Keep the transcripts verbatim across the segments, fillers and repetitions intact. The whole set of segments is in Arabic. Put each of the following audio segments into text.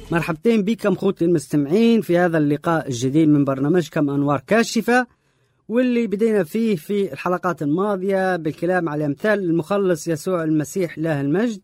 مرحبتين بكم خوتي المستمعين في هذا اللقاء الجديد من برنامجكم أنوار كاشفة، واللي بدينا فيه في الحلقات الماضية بالكلام على أمثال المخلص يسوع المسيح له المجد.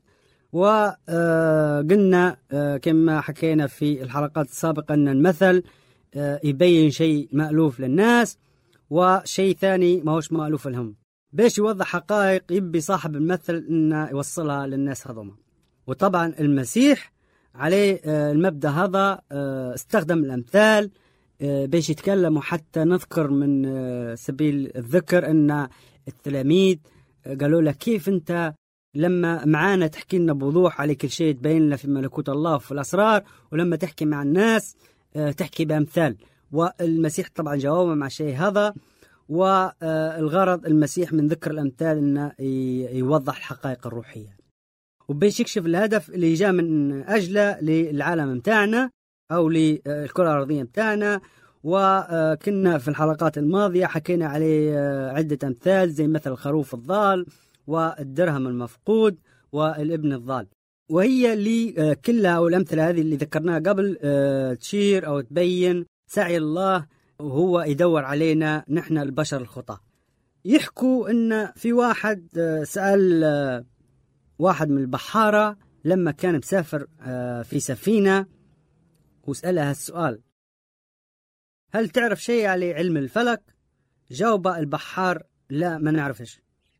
وقلنا كما حكينا في الحلقات السابقة أن المثل يبين شيء مألوف للناس وشيء ثاني ما هوش مألوف لهم. باش يوضح حقائق يبي صاحب المثل أنه يوصلها للناس هذوما. وطبعا المسيح عليه المبدأ هذا، استخدم الأمثال باش يتكلموا. حتى نذكر من سبيل الذكر أن التلاميذ قالوا له كيف أنت لما معانا تحكي لنا بوضوح على كل شيء تبين لنا في ملكوت الله وفي الأسرار، ولما تحكي مع الناس تحكي بأمثال. والمسيح طبعا جاوب مع شيء هذا، والغرض المسيح من ذكر الأمثال أنه يوضح الحقائق الروحية وباش يكشف الهدف اللي جاء من أجله للعالم متاعنا أو للكرة الأرضية متاعنا. وكنا في الحلقات الماضية حكينا عليه عدة أمثال زي مثل الخروف الضال والدرهم المفقود والابن الضال، وهي اللي كلها والأمثلة هذه اللي ذكرناها قبل تشير أو تبين سعي الله وهو يدور علينا نحن البشر الخطأ. يحكوا إن في واحد سأل واحد من البحارة لما كان مسافر في سفينة وسألها السؤال: هل تعرف شيء على علم الفلك؟ جاوب البحار: لا ما نعرفش.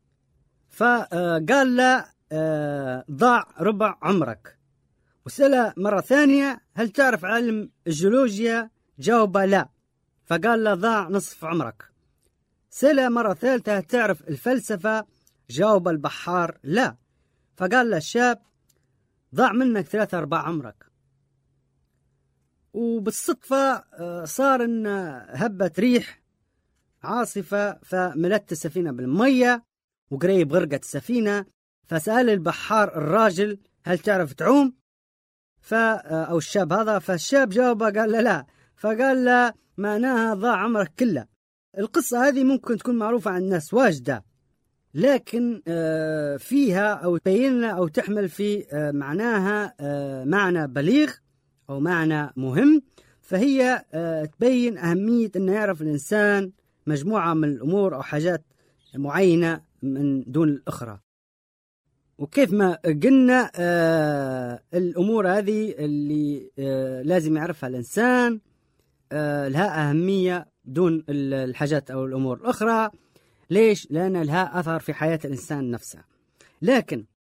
فقال له ضاع ربع عمرك. وسأله مرة ثانية: هل تعرف علم الجيولوجيا؟ جاوب لا. فقال له ضاع نصف عمرك. سأله مرة ثالثة: هل تعرف الفلسفة؟ جاوب البحار لا. فقال له الشاب: ضاع منك ثلاثة أرباع عمرك. وبالصدفة صار إن هبت ريح عاصفة فملت السفينة بالمية وقريب غرقت السفينة. فسأل البحار الراجل: هل تعرف تعوم؟ ف أو الشاب هذا. فالشاب جاوب قال له لا. فقال له معناها ضاع عمرك كله. القصة هذه ممكن تكون معروفة عن الناس واجدة، لكن فيها أو تبين أو تحمل في معناها معنى بليغ أو معنى مهم. فهي تبين أهمية أن يعرف الإنسان مجموعة من الأمور أو حاجات معينة من دون الأخرى. وكيف ما قلنا الأمور هذه اللي لازم يعرفها الإنسان لها أهمية دون الحاجات أو الأمور الأخرى. ليش؟ لأن لها أثر في حياة الإنسان نفسه. لكن